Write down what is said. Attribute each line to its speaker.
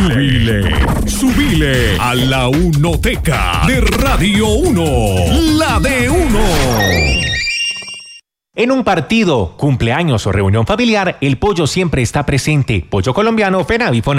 Speaker 1: Subile a la Unoteca de Radio 1, la de 1.
Speaker 2: En un partido, cumpleaños o reunión familiar, el pollo siempre está presente. Pollo Colombiano, FENAVI,